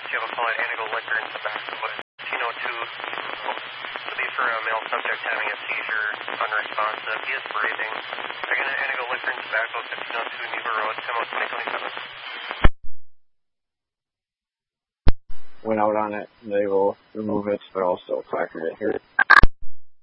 you have a call at Anago Liquor and Tobacco at 1502. This will be for a male subject having a seizure, unresponsive. He is breathing. Again, at Anago Liquor and Tobacco, 1502 Neva Road, Timo 2027. Went out on it. They will remove it, but I'll still placard it here.